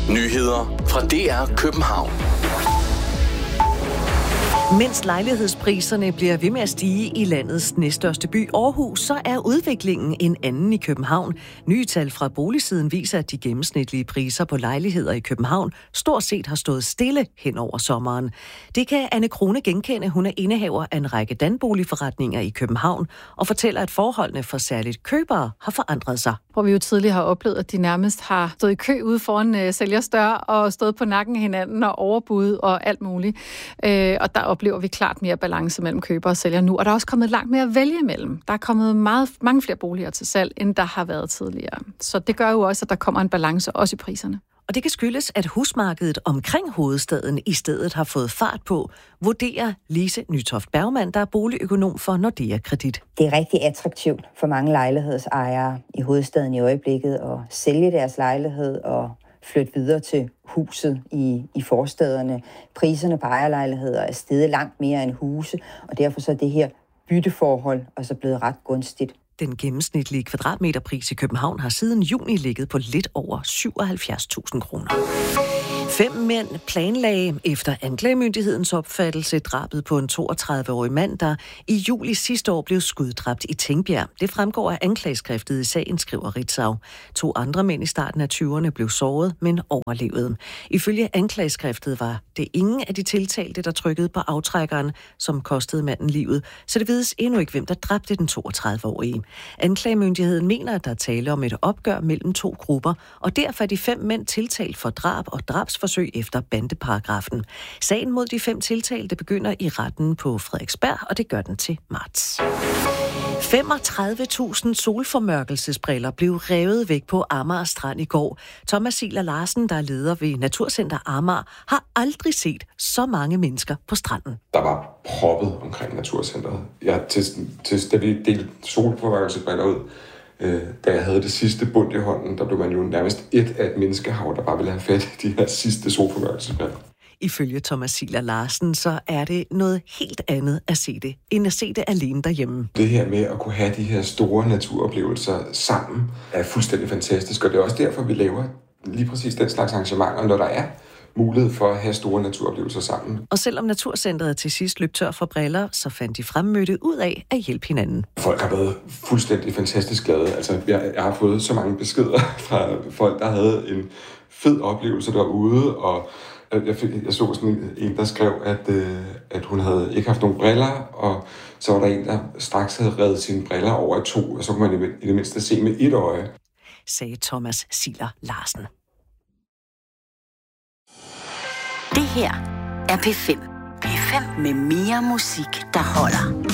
Nyheder fra DR København. Mens lejlighedspriserne bliver ved med at stige i landets næststørste by Aarhus, så er udviklingen en anden i København. Nye tal fra boligsiden viser, at de gennemsnitlige priser på lejligheder i København stort set har stået stille hen over sommeren. Det kan Anne Krone genkende. Hun er indehaver af en række danboligforretninger i København og fortæller, at forholdene for særligt købere har forandret sig. Hvor vi jo tidligere har oplevet, at de nærmest har stået i kø ude foran sælgers dør og stået på nakken af hinanden og overbud og alt muligt. Og der oplever vi klart mere balance mellem køber og sælger nu. Og der er også kommet langt mere at vælge imellem. Der er kommet mange flere boliger til salg, end der har været tidligere. Så det gør jo også, at der kommer en balance også i priserne. Og det kan skyldes, at husmarkedet omkring hovedstaden i stedet har fået fart på, vurderer Lise Nytoft Bergmann, der er boligøkonom for Nordea Kredit. Det er rigtig attraktivt for mange lejlighedsejere i hovedstaden i øjeblikket at sælge deres lejlighed og flytte videre til huset i forstaderne. Priserne på ejerlejligheder er steget langt mere end huse, og derfor så er det her bytteforhold også blevet ret gunstigt. Den gennemsnitlige kvadratmeterpris i København har siden juni ligget på lidt over 77.000 kroner. 5 mænd planlagde efter anklagemyndighedens opfattelse drabet på en 32-årig mand, der i juli sidste år blev skuddræbt i Tingbjerg. Det fremgår af anklageskriftet i sagen, skriver Ritzau. 2 andre mænd i starten af 20'erne blev såret, men overlevede. Ifølge anklageskriftet var det ingen af de tiltalte, der trykkede på aftrækkeren, som kostede manden livet, så det vides endnu ikke, hvem der dræbte den 32-årige. Anklagemyndigheden mener, at der er tale om et opgør mellem 2 grupper, og derfor er de 5 mænd tiltalt for drab og drabsforsøg efter bandeparagrafen. Sagen mod de 5 tiltalte begynder i retten på Frederiksberg, og det gør den til marts. 35.000 solformørkelsesbriller blev revet væk på Amager Strand i går. Thomas Siler Larsen, der er leder ved Naturcenter Amager, har aldrig set så mange mennesker på stranden. Der var proppet omkring Naturcenteret. Da vi delte solformørkelsesbriller ud, da jeg havde det sidste bund i hånden, der blev man jo nærmest af et menneskehav, der bare ville have fat i de her sidste solformørkelsesbriller. Ifølge Thomas Siler Larsen, så er det noget helt andet at se det, end at se det alene derhjemme. Det her med at kunne have de her store naturoplevelser sammen er fuldstændig fantastisk, og det er også derfor, vi laver lige præcis den slags arrangementer, når der er mulighed for at have store naturoplevelser sammen. Og selvom Naturcenteret til sidst løb tør for briller, så fandt de fremmødte ud af at hjælpe hinanden. Folk har været fuldstændig fantastisk glade. Altså, jeg har fået så mange beskeder fra folk, der havde en fed oplevelse derude, og jeg så sådan en, der skrev, at hun havde ikke haft nogen briller, og så var der en, der straks havde revet sine briller over i 2, og så kunne man i det mindste se med 1 øje. Sagde Thomas Siler Larsen. Det her er P5. P5 med mere musik, der holder.